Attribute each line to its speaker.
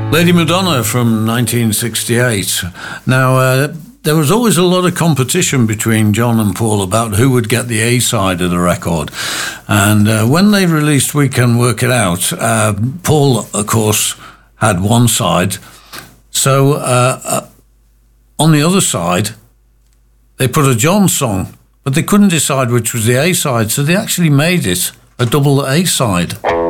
Speaker 1: Lady Madonna from 1968. Now, there was always a lot of competition between John and Paul about who would get the A side of the record. And when they released We Can Work It Out, Paul, of course, had one side. So on the other side, they put a John song, but they couldn't decide which was the A side, so they actually made it a double A side.